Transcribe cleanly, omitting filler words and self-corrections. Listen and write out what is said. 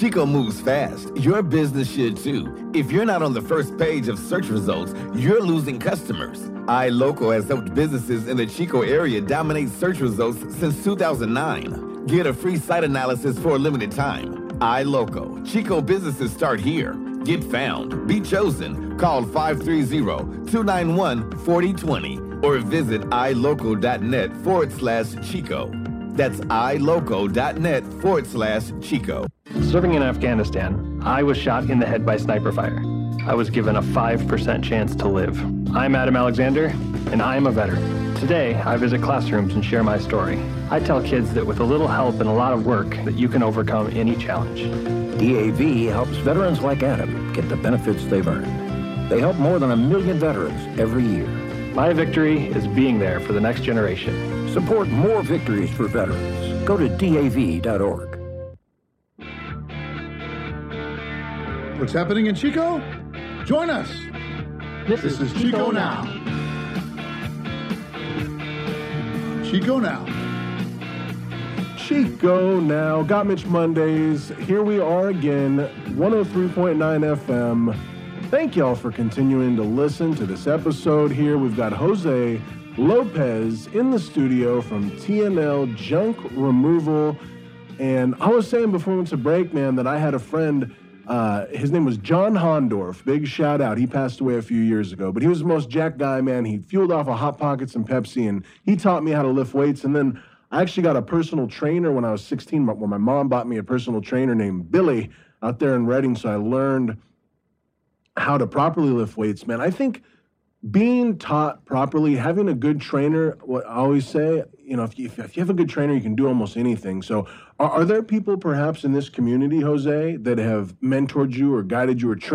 Chico moves fast. Your business should too. If you're not on the first page of search results, you're losing customers. iLoco has helped businesses in the Chico area dominate search results since 2009. Get a free site analysis for a limited time. iLoco. Chico businesses start here. Get found. Be chosen. Call 530-291-4020 or visit iloco.net/Chico. That's iloco.net/Chico. Serving in Afghanistan, I was shot in the head by sniper fire. I was given a 5% chance to live. I'm Adam Alexander, and I am a veteran. Today, I visit classrooms and share my story. I tell kids that with a little help and a lot of work, that you can overcome any challenge. DAV helps veterans like Adam get the benefits they've earned. They help more than 1 million veterans every year. My victory is being there for the next generation. Support more victories for veterans. Go to DAV.org. What's happening in Chico? Join us. This is Chico Now. Chico Now. Chico Now. Got Mitch Mondays. Here we are again, 103.9 FM. Thank y'all for continuing to listen to this episode here. We've got Jose Lopez in the studio from TNL Junk Removal. And I was saying before we went to break, man, that I had a friend, his name was John Hondorf. Big shout out. He passed away a few years ago, but he was the most jacked guy, man. He fueled off of Hot Pockets and Pepsi, and he taught me how to lift weights. And then I actually got a personal trainer when I was 16, when my mom bought me a personal trainer named Billy out there in Reading, so I learned how to properly lift weights, man. I think being taught properly, having a good trainer, what I always say, you know, if you have a good trainer, you can do almost anything. So are there people perhaps in this community, Jose, that have mentored you or guided you or trained